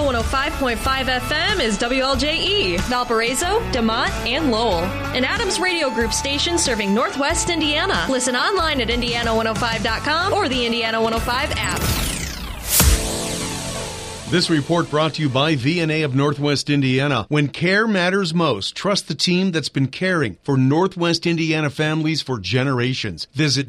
105.5 FM is WLJE, Valparaiso, DeMont, and Lowell. An Adams Radio Group station serving Northwest Indiana. Listen online at Indiana105.com or the Indiana 105 app. This report brought to you by VNA of Northwest Indiana. When care matters most, trust the team that's been caring for Northwest Indiana families for generations. Visit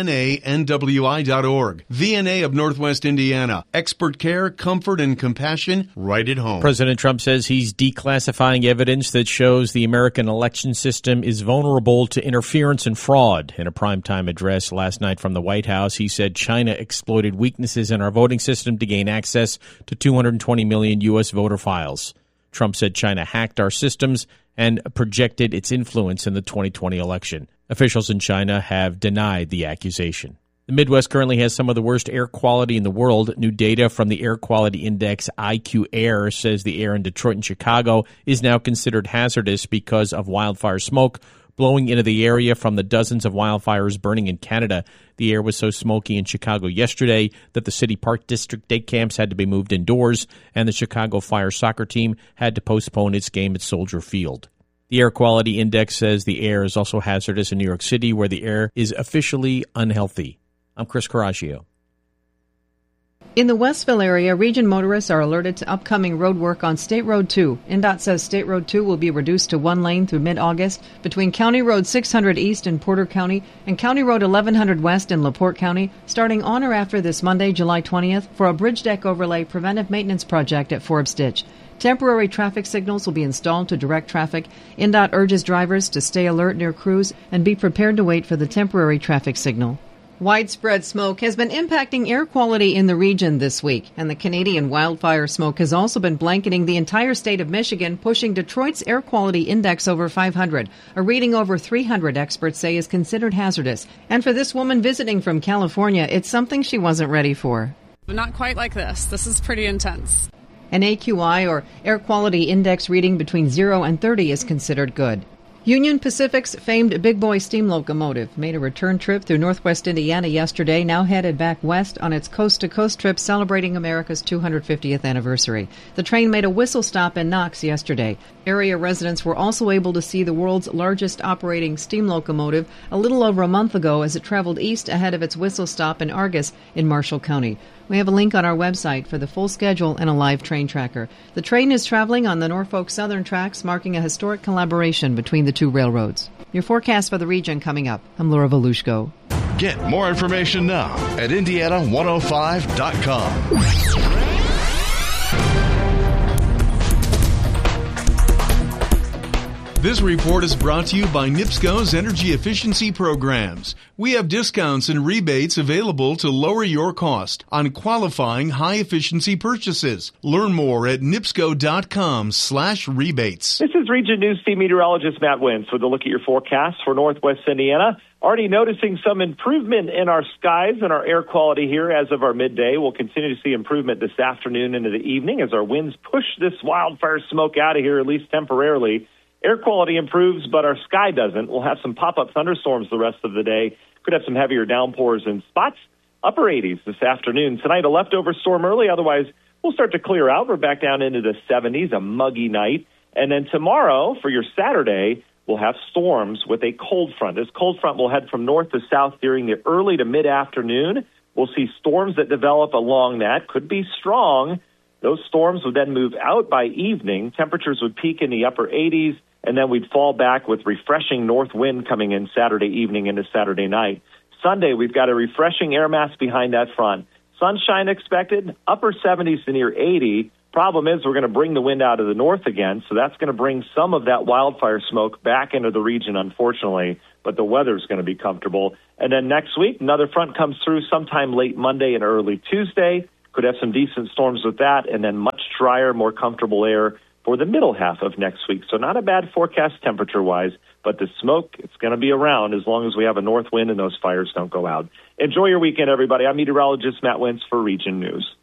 VNANWI.org. VNA of Northwest Indiana. Expert care, comfort, and compassion right at home. President Trump says he's declassifying evidence that shows the American election system is vulnerable to interference and fraud. In a primetime address last night from the White House, he said China exploited weaknesses in our voting system to gain access to 220 million U.S. voter files. Trump said China hacked our systems and projected its influence in the 2020 election. Officials in China have denied the accusation. The Midwest currently has some of the worst air quality in the world. New data from the air quality index IQ Air says the air in Detroit and Chicago is now considered hazardous because of wildfire smoke blowing into the area from the dozens of wildfires burning in Canada. The air was so smoky in Chicago yesterday that the City Park District day camps had to be moved indoors, and the Chicago Fire soccer team had to postpone its game at Soldier Field. The air quality index says the air is also hazardous in New York City, where the air is officially unhealthy. I'm Chris Coraggio. In the Westville area, region motorists are alerted to upcoming road work on State Road 2. INDOT says State Road 2 will be reduced to one lane through mid-August between County Road 600 East in Porter County and County Road 1100 West in LaPorte County, starting on or after this Monday, July 20th, for a bridge deck overlay preventive maintenance project at Forbes Ditch. Temporary traffic signals will be installed to direct traffic. INDOT urges drivers to stay alert near crews and be prepared to wait for the temporary traffic signal. Widespread smoke has been impacting air quality in the region this week, and the Canadian wildfire smoke has also been blanketing the entire state of Michigan, pushing Detroit's air quality index over 500, a reading over 300 experts say is considered hazardous. And for this woman visiting from California, it's something she wasn't ready for. But not quite like this. This is pretty intense. An AQI, or air quality index, reading between 0 and 30 is considered good. Union Pacific's famed Big Boy steam locomotive made a return trip through Northwest Indiana yesterday, now headed back west on its coast-to-coast trip celebrating America's 250th anniversary. The train made a whistle stop in Knox yesterday. Area residents were also able to see the world's largest operating steam locomotive a little over a month ago as it traveled east ahead of its whistle stop in Argus in Marshall County. We have a link on our website for the full schedule and a live train tracker. The train is traveling on the Norfolk Southern tracks, marking a historic collaboration between the two railroads. Your forecast for the region coming up. I'm Laura Volushko. Get more information now at Indiana105.com. This report is brought to you by NIPSCO's Energy Efficiency Programs. We have discounts and rebates available to lower your cost on qualifying high-efficiency purchases. Learn more at nipsco.com/rebates. This is Region News Team Meteorologist Matt Wentz with a look at your forecast for Northwest Indiana. Already noticing some improvement in our skies and our air quality here as of our midday. We'll continue to see improvement this afternoon into the evening as our winds push this wildfire smoke out of here, at least temporarily. Air quality improves, but our sky doesn't. We'll have some pop-up thunderstorms the rest of the day. Could have some heavier downpours in spots. Upper 80s this afternoon. Tonight, a leftover storm early. Otherwise, we'll start to clear out. We're back down into the 70s, a muggy night. And then tomorrow, for your Saturday, we'll have storms with a cold front. This cold front will head from north to south during the early to mid-afternoon. We'll see storms that develop along that. Could be strong. Those storms would then move out by evening. Temperatures would peak in the upper 80s. And then we'd fall back with refreshing north wind coming in Saturday evening into Saturday night. Sunday, we've got a refreshing air mass behind that front. Sunshine expected, upper 70s to near 80. Problem is we're going to bring the wind out of the north again, so that's going to bring some of that wildfire smoke back into the region, unfortunately. But the weather's going to be comfortable. And then next week, another front comes through sometime late Monday and early Tuesday. Could have some decent storms with that, and then much drier, more comfortable air for the middle half of next week. So not a bad forecast temperature-wise, but the smoke, it's going to be around as long as we have a north wind and those fires don't go out. Enjoy your weekend, everybody. I'm meteorologist Matt Wentz for Region News.